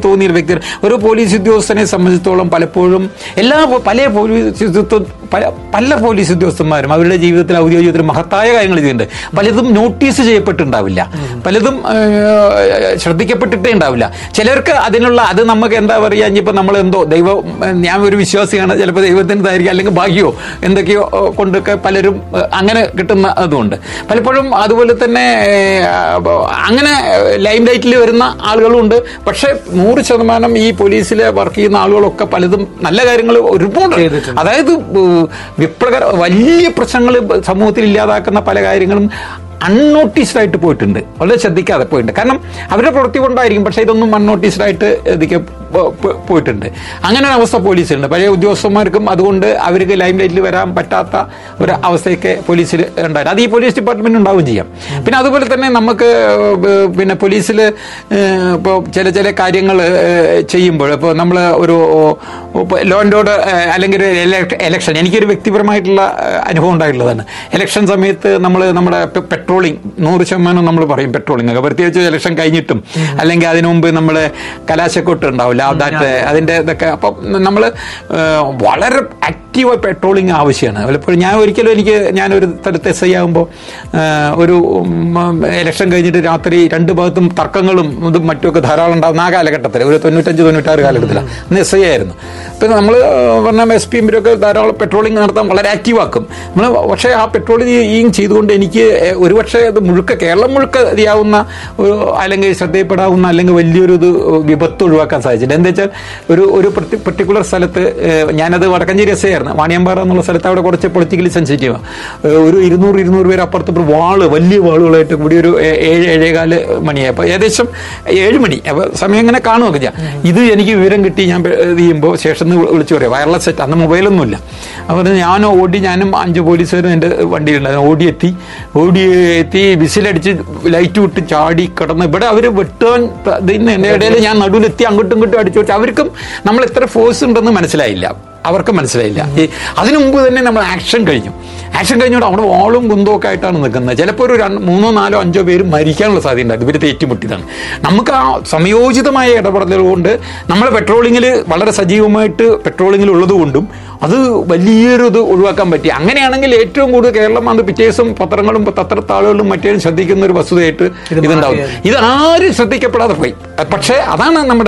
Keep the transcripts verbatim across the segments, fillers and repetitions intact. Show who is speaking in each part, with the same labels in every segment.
Speaker 1: തോന്നിയ വ്യക്തി. ഒരു പോലീസ് ഉദ്യോഗസ്ഥനെ സംബന്ധിച്ചിടത്തോളം പലപ്പോഴും എല്ലാ പല പോലീസ് ഉദ്യോഗസ്ഥ പല പല പോലീസ് ഉദ്യോഗസ്ഥന്മാരും അവരുടെ ജീവിതത്തിൽ ഔദ്യോഗിക ജീവിതത്തിൽ മഹത്തായ കാര്യങ്ങൾ ചെയ്യുന്നുണ്ട്. പലതും നോട്ടീസ് ചെയ്യപ്പെട്ടിട്ടുണ്ടാവില്ല, പലതും ശ്രദ്ധിക്കപ്പെട്ടിട്ടേ ഉണ്ടാവില്ല. ചിലർക്ക് അതിനുള്ള അത് നമുക്ക് എന്താ പറയുക, ഇനിയിപ്പോൾ നമ്മൾ എന്തോ ദൈവം, ഞാൻ ഒരു വിശ്വാസിയാണ്, ചിലപ്പോൾ ദൈവത്തിൻ്റെതായിരിക്കും അല്ലെങ്കിൽ ഭാഗ്യമോ എന്തൊക്കെയോ കൊണ്ടൊക്കെ പലരും അങ്ങനെ കിട്ടുന്ന അതുകൊണ്ട് പലപ്പോഴും അതുപോലെ തന്നെ അങ്ങനെ ലൈം ലൈറ്റിൽ വരുന്ന ആളുകളുണ്ട്. പക്ഷെ നൂറ് ശതമാനം ഈ പോലീസിൽ വർക്ക് ചെയ്യുന്ന ആളുകളൊക്കെ പലതും നല്ല കാര്യങ്ങൾ ഒരുപാട്, അതായത് വിപ്ലവകര വലിയ പ്രശ്നങ്ങൾ സമൂഹത്തിൽ ഇല്ലാതാക്കുന്ന പല കാര്യങ്ങളും അൺനോട്ടീസ്ഡ് ആയിട്ട് പോയിട്ടുണ്ട്, വളരെ ശ്രദ്ധിക്കാതെ പോയിട്ടുണ്ട്. കാരണം അവരുടെ പ്രവൃത്തി കൊണ്ടായിരിക്കും, പക്ഷെ ഇതൊന്നും അൺനോട്ടീസ്ഡ് ആയിട്ട് ഇതിക്ക് പോയിട്ടുണ്ട്. അങ്ങനെ ഒരു അവസ്ഥ പോലീസിലുണ്ട്. പഴയ ഉദ്യോഗസ്ഥന്മാർക്കും അതുകൊണ്ട് അവർക്ക് ലൈം ലൈറ്റിൽ വരാൻ പറ്റാത്ത ഒരു അവസ്ഥയൊക്കെ പോലീസിൽ ഉണ്ടായിരുന്നു. അത് ഈ പോലീസ് ഡിപ്പാർട്ട്മെന്റ് ഉണ്ടാവുകയും ചെയ്യാം. പിന്നെ അതുപോലെ തന്നെ നമുക്ക് പിന്നെ പോലീസിൽ ഇപ്പോൾ ചില ചില കാര്യങ്ങൾ ചെയ്യുമ്പോൾ ഇപ്പോൾ നമ്മൾ ഒരു ലോ ആൻഡ് ഓർഡർ അല്ലെങ്കിൽ ഒരു എലക്ഷൻ, എനിക്കൊരു വ്യക്തിപരമായിട്ടുള്ള അനുഭവം ഉണ്ടായിട്ടുള്ളതാണ്. എലക്ഷൻ സമയത്ത് നമ്മൾ നമ്മുടെ പെട്രോളിംഗ് നൂറ് ശതമാനം നമ്മൾ പറയും പെട്രോളിംഗ് ഒക്കെ, പ്രത്യേകിച്ച് ഇലക്ഷൻ കഴിഞ്ഞിട്ടും അല്ലെങ്കിൽ അതിനു മുമ്പ് നമ്മൾ കലാശക്കൊട്ട് ഉണ്ടാവില്ല, ദാറ്റ് അതിൻ്റെ ഇതൊക്കെ. അപ്പം നമ്മൾ വളരെ ആക്റ്റീവായി പെട്രോളിംഗ് ആവശ്യമാണ്. പലപ്പോഴും ഞാൻ ഒരിക്കലും എനിക്ക് ഞാനൊരു സ്ഥലത്ത് എസ് ഐ ആകുമ്പോൾ ഒരു ഇലക്ഷൻ കഴിഞ്ഞിട്ട് രാത്രി രണ്ട് ഭാഗത്തും തർക്കങ്ങളും ഇതും മറ്റുമൊക്കെ ധാരാളം ഉണ്ടാകുന്ന ആ കാലഘട്ടത്തിൽ, ഒരു തൊണ്ണൂറ്റഞ്ച് തൊണ്ണൂറ്റാറ് കാലഘട്ടത്തിലാണ്. അന്ന് എസ് ഐ ആയിരുന്നു. അപ്പം നമ്മൾ പറഞ്ഞാൽ എസ് പി എമ്മിലൊക്കെ ധാരാളം പെട്രോളിംഗ് നടത്താൻ വളരെ ആക്റ്റീവാക്കും നമ്മൾ. പക്ഷേ ആ പെട്രോളിംഗ് ചെയ്തുകൊണ്ട് എനിക്ക് ഒരുപക്ഷെ അത് മുഴുക്ക കേരളം മുഴുക്ക അറിയാവുന്ന ഒരു അല്ലെങ്കിൽ ശ്രദ്ധയിൽപ്പെടാവുന്ന അല്ലെങ്കിൽ വലിയൊരു ഇത് വിപത്ത് ഒഴിവാക്കാൻ സാധിച്ചില്ല. എന്താ വെച്ചാൽ ഒരു ഒരു പെർട്ടിക്കുലർ സ്ഥലത്ത്, ഞാനത് വടക്കഞ്ചേരി എസ് ഐ ആയിരുന്നു, വാണിയമ്പാറ എന്നുള്ള സ്ഥലത്ത്, അവിടെ കുറച്ച് പൊളിറ്റിക്കലി സെൻസിറ്റീവാണ്. ഒരു ഇരുന്നൂറ് ഇരുന്നൂറ് പേര് അപ്പുറത്ത് വാള് വലിയ വാളുകളായിട്ട് കൂടി ഒരു ഏഴ് ഏഴേകാല് മണിയായി, അപ്പോൾ ഏകദേശം ഏഴ് മണി അപ്പോൾ സമയം ഇങ്ങനെ കാണുമൊക്കെ ചെയ്യാം. ഇത് എനിക്ക് വിവരം കിട്ടി. ഞാൻ ഇത് ചെയ്യുമ്പോൾ ശേഷം വിളിച്ചു പറയാം, വയർലെസ് സെറ്റ്, അന്ന് മൊബൈലൊന്നുമില്ല. അപ്പോൾ ഞാൻ ഓടി, ഞാനും അഞ്ച് പോലീസുകാരും എൻ്റെ വണ്ടിയിലുണ്ടായിരുന്നു. ഓടി എത്തി ഓടി എത്തി വിസിലടിച്ച് ലൈറ്റ് വിട്ട് ചാടി കിടന്ന് ഇവിടെ അവർ വെട്ടാൻ ഇതിൻ്റെ ഇടയിൽ ഞാൻ നടുവിലെത്തി അങ്ങോട്ടും ഇങ്ങോട്ടും അടിച്ചു വെച്ചാൽ അവർക്കും നമ്മൾ എത്ര ഫോഴ്സ് ഉണ്ടെന്ന് മനസ്സിലായില്ല, അവർക്ക് മനസ്സിലായില്ല. അതിനു മുമ്പ് തന്നെ നമ്മൾ ആക്ഷൻ കഴിഞ്ഞു. ആക്ഷൻ കഴിഞ്ഞോട്ട് അവിടെ വാളും കുന്തമൊക്കെ ആയിട്ടാണ് നിൽക്കുന്നത്. ചിലപ്പോൾ ഒരു രണ്ട് മൂന്നോ നാലോ അഞ്ചോ പേര് മരിക്കാനുള്ള സാധ്യത ഉണ്ടായിരുന്നു. ഇവർ ഏറ്റുമുട്ടിയതാണ്. നമുക്ക് ആ സംയോജിതമായ ഇടപെടലുകൾ കൊണ്ട് നമ്മൾ പെട്രോളിങ്ങിൽ വളരെ സജീവമായിട്ട് പെട്രോളിങ്ങിൽ ഉള്ളത് കൊണ്ടും അത് വലിയൊരു ഇത് ഒഴിവാക്കാൻ പറ്റി. അങ്ങനെയാണെങ്കിൽ ഏറ്റവും കൂടുതൽ കേരളം അത് പിറ്റേ ദിവസം പത്രങ്ങളും പത്രത്താളുകളും മറ്റേതും ശ്രദ്ധിക്കുന്ന ഒരു വസ്തുതയായിട്ട് ഇതുണ്ടാവും. ഇത് ആരും ശ്രദ്ധിക്കപ്പെടാതെ പോയി. പക്ഷേ അതാണ് നമ്മുടെ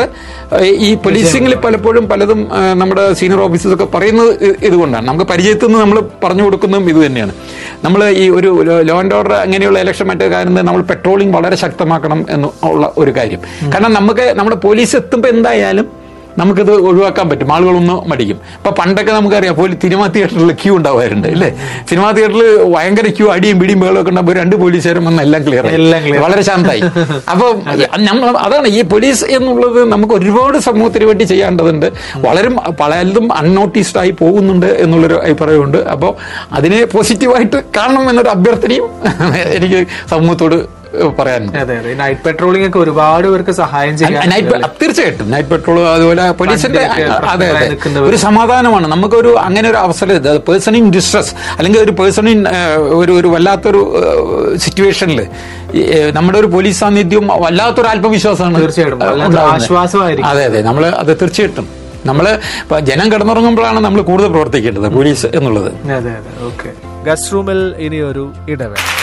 Speaker 1: ഈ പോലീസിങ്ങിൽ പലപ്പോഴും പലതും നമ്മുടെ സീനിയർ ഓഫീസേഴ്സൊക്കെ പറയുന്നത് ഇതുകൊണ്ടാണ്. നമുക്ക് പരിചയത്തിൽ നിന്ന് നമ്മൾ പറഞ്ഞു കൊടുക്കുന്നതും ഇത് തന്നെയാണ്. നമ്മൾ ഈ ഒരു ലോ ആൻഡ് ഓർഡർ അങ്ങനെയുള്ള ഇലക്ഷൻ മറ്റേ കാര്യം നമ്മൾ പെട്രോളിംഗ് വളരെ ശക്തമാക്കണം എന്നുള്ള ഒരു കാര്യം. കാരണം നമുക്ക് നമ്മുടെ പോലീസ് എത്തുമ്പോൾ എന്തായാലും നമുക്കിത് ഒഴിവാക്കാൻ പറ്റും, ആളുകളൊന്ന് മടിക്കും. ഇപ്പൊ പണ്ടൊക്കെ നമുക്കറിയാം പോലീസ് സിനിമാ തിയേറ്ററിൽ ക്യൂ ഉണ്ടാവാറുണ്ട് അല്ലേ? സിനിമാ തിയേറ്ററിൽ ഭയങ്കര ക്യൂ, അടിയും പിടിയും ബഹളമൊക്കെ ഉണ്ടാകുമ്പോൾ രണ്ട് പോലീസുകാരും വന്ന് എല്ലാം ക്ലിയർ ആയി, വളരെ ശാന്തമായി. അപ്പോൾ നമ്മൾ അതാണ് ഈ പോലീസ് എന്നുള്ളത് നമുക്ക് ഒരുപാട് സമൂഹത്തിന് വേണ്ടി ചെയ്യേണ്ടതുണ്ട്. വളരെ പലതും അൺനോട്ടീസ്ഡ് ആയി പോകുന്നുണ്ട് എന്നുള്ളൊരു അഭിപ്രായമുണ്ട്. അപ്പോൾ അതിനെ പോസിറ്റീവായിട്ട് കാണണം എന്നൊരു അഭ്യർത്ഥനയും എനിക്ക് സമൂഹത്തോട് പറയാനുണ്ട്.
Speaker 2: നൈറ്റ് പെട്രോളിംഗ് ഒക്കെ ഒരുപാട് പേർക്ക് സഹായം ചെയ്യാൻ
Speaker 1: തീർച്ചയായിട്ടും നൈറ്റ് പെട്രോൾ അതുപോലെ പോലീസിന്റെ അതെ അതെ ഒരു സമാധാനമാണ് നമുക്കൊരു അങ്ങനെ ഒരു അവസരം. പേഴ്സൺ ഇൻ ഡിസ്ട്രസ് അല്ലെങ്കിൽ ഒരു പേഴ്സൺ ഇൻ ഒരു ഒരു വല്ലാത്തൊരു സിറ്റുവേഷനിൽ നമ്മുടെ ഒരു പോലീസ് സാന്നിധ്യം വല്ലാത്തൊരു ആത്മവിശ്വാസമാണ്,
Speaker 2: തീർച്ചയായിട്ടും ആശ്വാസമായിരിക്കും.
Speaker 1: അതെ അതെ നമ്മൾ അത് തീർച്ചയായിട്ടും നമ്മൾ ജനം കിടന്നുറങ്ങുമ്പോഴാണ് നമ്മൾ കൂടുതൽ പ്രവർത്തിക്കേണ്ടത് പോലീസ് എന്നുള്ളത്.
Speaker 2: അതെ അതെ ഓക്കെ. ഗസ്റ്റ് റൂമിൽ ഇനി ഒരു ഇടവേള.